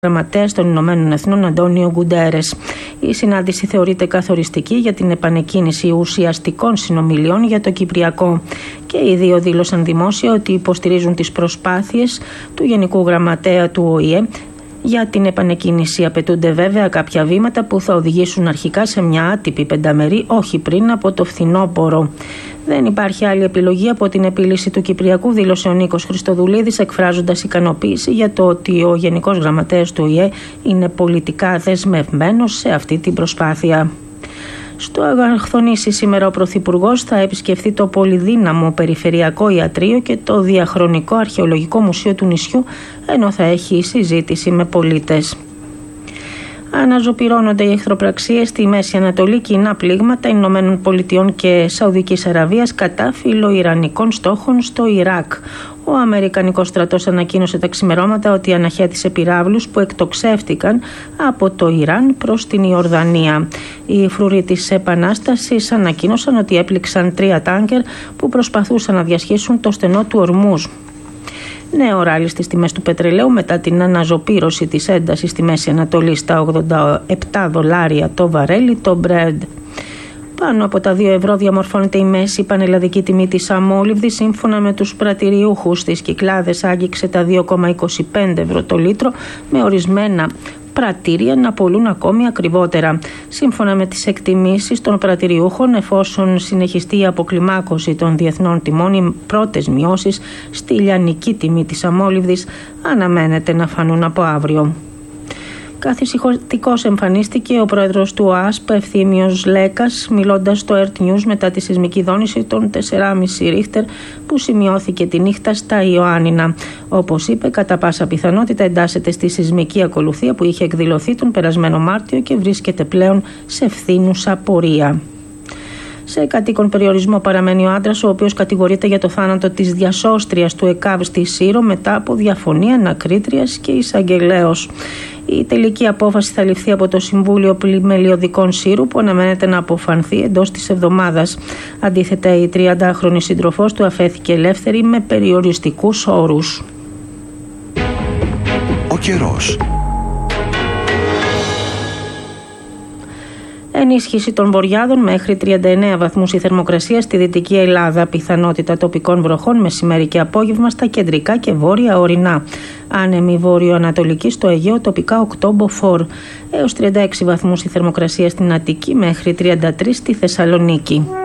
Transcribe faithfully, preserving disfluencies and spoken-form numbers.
Γραμματέας των Ηνωμένων Εθνών Αντώνιο Γκουντέρες. Η συνάντηση θεωρείται καθοριστική για την επανεκκίνηση ουσιαστικών συνομιλιών για το Κυπριακό και οι δύο δήλωσαν δημόσια ότι υποστηρίζουν τις προσπάθειες του Γενικού Γραμματέα του Ο Η Ε για την επανεκκίνηση. Απαιτούνται βέβαια κάποια βήματα που θα οδηγήσουν αρχικά σε μια άτυπη πενταμερή, όχι πριν από το φθινόπωρο. Δεν υπάρχει άλλη επιλογή από την επίλυση του Κυπριακού, δήλωσε ο Νίκος Χριστοδουλίδης, εκφράζοντας ικανοποίηση για το ότι ο Γενικός Γραμματέας του Ο Η Ε είναι πολιτικά δεσμευμένος σε αυτή την προσπάθεια. Στο Αγαχθονήσι σήμερα ο Πρωθυπουργός θα επισκεφθεί το πολυδύναμο Περιφερειακό Ιατρείο και το Διαχρονικό Αρχαιολογικό Μουσείο του νησιού, ενώ θα έχει συζήτηση με πολίτες. Αναζωπυρώνονται οι εχθροπραξίες στη Μέση Ανατολή, κοινά πλήγματα Ηνωμένων Πολιτειών και Σαουδικής Αραβίας κατά φιλοϊρανικών στόχων στο Ιράκ. Ο Αμερικανικός στρατός ανακοίνωσε τα ξημερώματα ότι αναχέτησε πυράβλους που εκτοξεύτηκαν από το Ιράν προς την Ιορδανία. Οι φρουροί της Επανάστασης ανακοίνωσαν ότι έπληξαν τρία τάνκερ που προσπαθούσαν να διασχίσουν το στενό του Ορμούζ. Νέο ράλι στις τιμές του πετρελαίου μετά την αναζωπήρωση της έντασης στη Μέση Ανατολή στα ογδόντα επτά δολάρια το βαρέλι το Brent. Πάνω από τα δύο ευρώ διαμορφώνεται η μέση πανελλαδική τιμή της αμόλυβδης. Σύμφωνα με τους πρατηριούχους στις Κυκλάδες άγγιξε τα δύο κόμμα είκοσι πέντε ευρώ το λίτρο, με ορισμένα πρατήρια να πουλούν ακόμη ακριβότερα. Σύμφωνα με τις εκτιμήσεις των πρατηριούχων, εφόσον συνεχιστεί η αποκλιμάκωση των διεθνών τιμών, οι πρώτες μειώσεις στη λιανική τιμή της αμόλυβδης αναμένεται να φανούν από αύριο. Καθησυχωτικός εμφανίστηκε ο πρόεδρος του ΟΑΣΠ, Ευθύμιος Λέκας, μιλώντας στο Ερτ Νιούς μετά τη σεισμική δόνηση των τέσσερα κόμμα πέντε ρίχτερ που σημειώθηκε τη νύχτα στα Ιωάννινα. Όπως είπε, κατά πάσα πιθανότητα εντάσσεται στη σεισμική ακολουθία που είχε εκδηλωθεί τον περασμένο Μάρτιο και βρίσκεται πλέον σε φθήνουσα πορεία. Σε κατοίκον περιορισμό παραμένει ο άντρας, ο οποίος κατηγορείται για το θάνατο της διασώστριας του ΕΚΑΒ στη Σύρο μετά από διαφωνία ανακρίτριας και εισαγγελέως. Η τελική απόφαση θα ληφθεί από το Συμβούλιο Πλημελιωδικών Σύρου, που αναμένεται να αποφανθεί εντός της εβδομάδας. Αντίθετα, η τριαντάχρονη σύντροφός του αφέθηκε ελεύθερη με περιοριστικούς όρους. Ο καιρός. Ενίσχυση των βοριάδων μέχρι τριάντα εννέα βαθμούς η θερμοκρασία στη Δυτική Ελλάδα. Πιθανότητα τοπικών βροχών μεσημέρι και απόγευμα στα κεντρικά και βόρεια ορεινά. Άνεμη βόρειο-ανατολική στο Αιγαίο, τοπικά οκτώ μποφόρ. Έως τριάντα έξι βαθμούς η θερμοκρασία στην Αττική μέχρι τριάντα τρία στη Θεσσαλονίκη.